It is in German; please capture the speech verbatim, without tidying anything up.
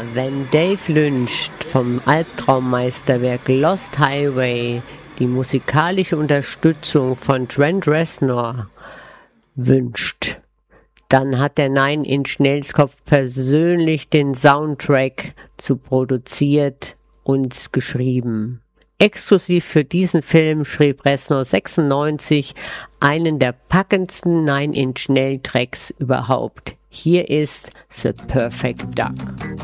wenn Dave Lynch vom Albtraummeisterwerk Lost Highway die musikalische Unterstützung von Trent Reznor wünscht, dann hat der Nine Inch Nails Kopf persönlich den Soundtrack zu produziert und geschrieben. Exklusiv für diesen Film schrieb Reznor sechsundneunzig einen der packendsten Nine Inch Nails Tracks überhaupt. Hier ist The Perfect Dark.